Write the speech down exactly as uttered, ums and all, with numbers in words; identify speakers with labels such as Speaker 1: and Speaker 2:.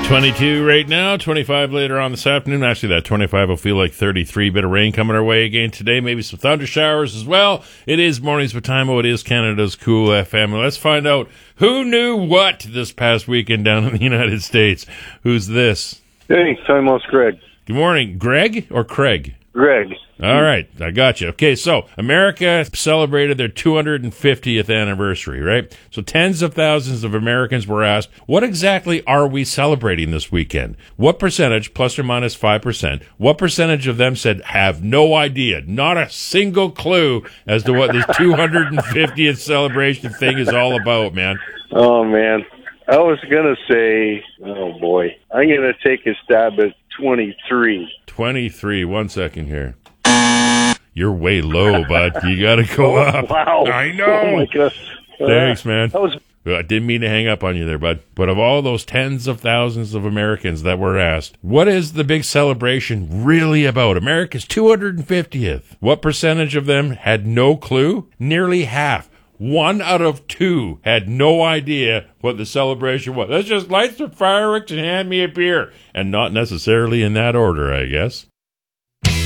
Speaker 1: twenty-two right now, twenty-five later on this afternoon. Actually, that twenty-five will feel like thirty-three. Bit of rain coming our way again today. Maybe some thunder showers as well. It is Mornings with Timo. It is Canada's Cool F M. Let's find out who knew what this past weekend down in the United States. Who's this?
Speaker 2: Hey, Timo's Greg.
Speaker 1: Good morning. Greg or Craig?
Speaker 2: Greg.
Speaker 1: All right, I got you. Okay, so America celebrated their two hundred fiftieth anniversary, right? So tens of thousands of Americans were asked, what exactly are we celebrating this weekend? What percentage, plus or minus five percent, what percentage of them said, have no idea, not a single clue as to what this two hundred fiftieth celebration thing is all about, man?
Speaker 2: Oh, man. I was going to say, oh, boy, I'm going to take a stab at twenty-three.
Speaker 1: twenty-three, one second here. You're way low, bud. You got to go
Speaker 2: Oh,
Speaker 1: up.
Speaker 2: wow.
Speaker 1: I know.
Speaker 2: Oh, my gosh. Uh,
Speaker 1: Thanks, man.
Speaker 2: That was
Speaker 1: I didn't mean to hang up on you there, bud. But of all those tens of thousands of Americans that were asked, what is the big celebration really about? America's two hundred fiftieth. What percentage of them had no clue? Nearly half. One out of two had no idea what the celebration was. Let's just light some fireworks and hand me a beer. And not necessarily in that order, I guess.